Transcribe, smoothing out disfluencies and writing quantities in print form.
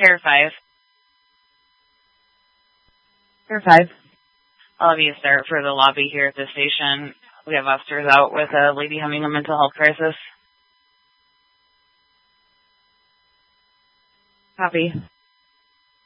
Pair 5. Pair 5. I'll have you start for the lobby here at the station. We have officers out with a lady having a mental health crisis. Copy.